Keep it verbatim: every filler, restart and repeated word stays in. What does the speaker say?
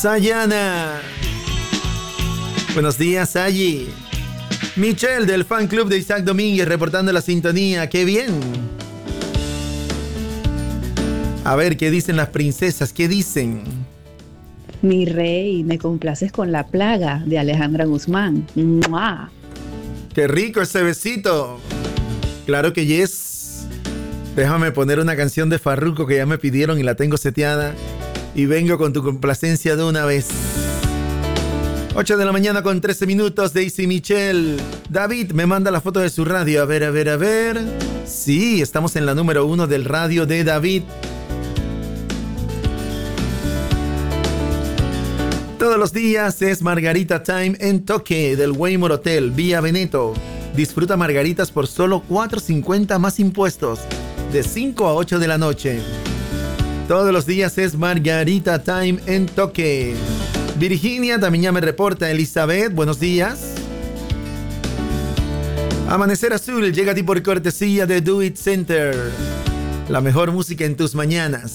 Sayana. Buenos días, Sayi. Michelle del fan club de Isaac Domínguez reportando la sintonía. ¡Qué bien! A ver, ¿qué dicen las princesas? ¿Qué dicen? Mi rey, me complaces con La Plaga de Alejandra Guzmán. ¡Mua! ¡Qué rico ese besito! Claro que yes. Déjame poner una canción de Farruko que ya me pidieron y la tengo seteada. Y vengo con tu complacencia de una vez. ocho de la mañana con trece minutos, Daisy Michelle. David me manda la foto de su radio. A ver, a ver, a ver. Sí, estamos en la número uno del radio de David. Todos los días es Margarita Time en Toque del Waymore Hotel, Vía Veneto. Disfruta margaritas por solo cuatro cincuenta más impuestos, de cinco a ocho de la noche. Todos los días es Margarita Time en Toque. Virginia también ya me reporta. Elizabeth, buenos días. Amanecer Azul llega a ti por cortesía de Do It Center. La mejor música en tus mañanas.